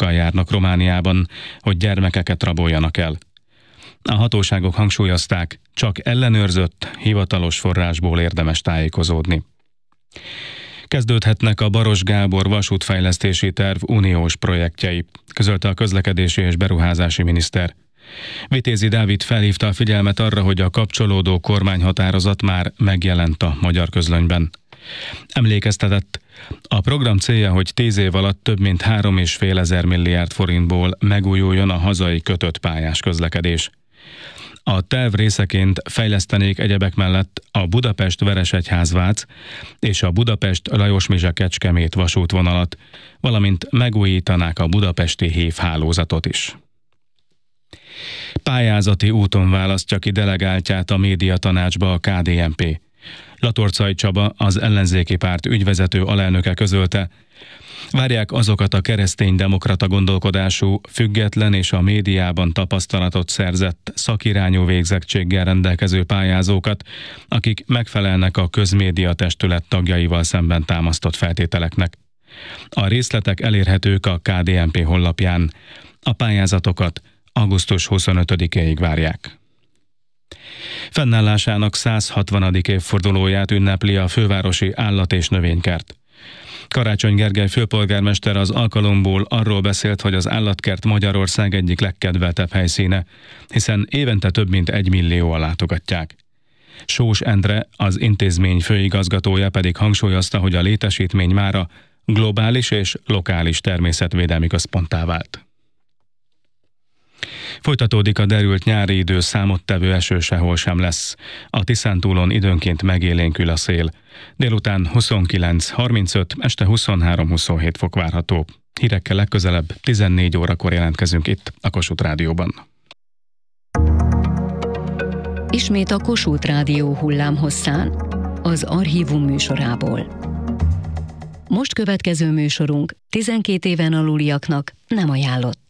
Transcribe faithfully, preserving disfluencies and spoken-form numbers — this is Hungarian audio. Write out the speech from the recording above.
autókkal járnak Romániában, hogy gyermekeket raboljanak el. A hatóságok hangsúlyozták, csak ellenőrzött, hivatalos forrásból érdemes tájékozódni. Kezdődhetnek a Baros Gábor vasútfejlesztési terv uniós projektjei, közölte a közlekedési és beruházási miniszter. Vitézi Dávid felhívta a figyelmet arra, hogy a kapcsolódó kormányhatározat már megjelent a magyar közlönyben. Emlékeztetett, a program célja, hogy tíz év alatt több mint három és fél ezer milliárd forintból megújuljon a hazai kötött pályás közlekedés. A terv részeként fejlesztenék egyebek mellett a Budapest-Veresegyház-Vác és a Budapest-Lajosmizse-Kecskemét vasútvonalat, valamint megújítanák a budapesti hévhálózatot is. Pályázati úton választja ki delegáltját a médiatanácsba a ká dé en pé. Latorcai Csaba, az ellenzéki párt ügyvezető alelnöke közölte, várják azokat a kereszténydemokrata gondolkodású, független és a médiában tapasztalatot szerzett szakirányú végzettséggel rendelkező pályázókat, akik megfelelnek a közmédia testület tagjaival szemben támasztott feltételeknek. A részletek elérhetők a ká dé en pé honlapján. A pályázatokat augusztus huszonötödikéig várják. Fennállásának száz hatvanadik évfordulóját ünnepli a fővárosi állat- és növénykert. Karácsony Gergely főpolgármester az alkalomból arról beszélt, hogy az állatkert Magyarország egyik legkedveltebb helyszíne, hiszen évente több mint egy millióan látogatják. Sós Endre, az intézmény főigazgatója pedig hangsúlyozta, hogy a létesítmény mára globális és lokális természetvédelmi központtá vált. Folytatódik a derült nyári idő, számottevő eső sehol sem lesz. A Tiszántúlon időnként megélénkül a szél. Délután huszonkilenc harmincöt, este huszonhárom huszonhét fok várható. Hírekkel legközelebb tizennégy órakor jelentkezünk itt a Kossuth Rádióban. Ismét a Kossuth Rádió hullámhosszán, az Archívum műsorából. Most következő műsorunk tizenkét éven aluliaknak nem ajánlott.